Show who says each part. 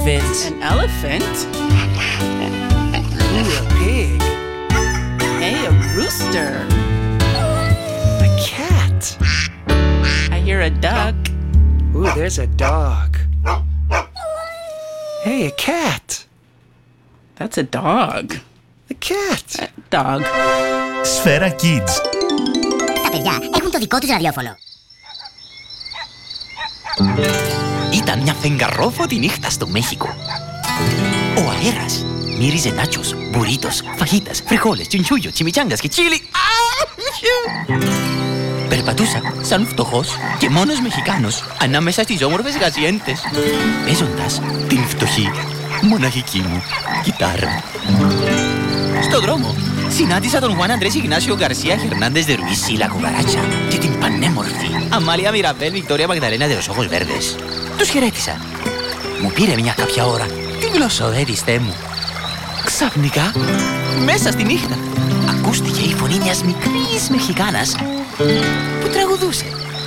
Speaker 1: elephant.
Speaker 2: An elephant? Ooh, a pig. Hey, a rooster.
Speaker 1: A cat.
Speaker 2: I hear a duck.
Speaker 1: Ooh, there's a dog. Hey, a cat.
Speaker 2: That's a dog.
Speaker 1: A cat.
Speaker 2: Dog.
Speaker 3: Σφαίρα Kids.
Speaker 4: Τα παιδιά έχουν το δικό τους ραδιόφωνο.
Speaker 5: Ήταν μια φεγγαρόφωτη νύχτα στο Μέχικο. Ο αέρας μύριζε νάτσος, μπουρίτος, φαγίτας, φριχόλες, τσιντσούγιο, τσιμιτσάγκας και τσίλι. Περπατούσα σαν φτωχός και μόνος Μεχικάνος ανάμεσα στις όμορφες γαζιέντες, παίζοντας την φτωχή, μοναχική μου κιτάρα. Στον δρόμο συνάντησα τον Juan Andrés Ignacio García Hernández de Ruiz y la Cucaracha και την πανέμορφη Amalia Mirabel Victoria Magdalena de los Ojos Verdes. Τους χαιρέτησα. Μου πήρε μια κάποια ώρα. Τι γλωσσοδεύειστέ μου. Ξαφνικά, μέσα στη νύχτα, ακούστηκε η φωνή μιας μικρής Μεχικάνας που τραγουδούσε.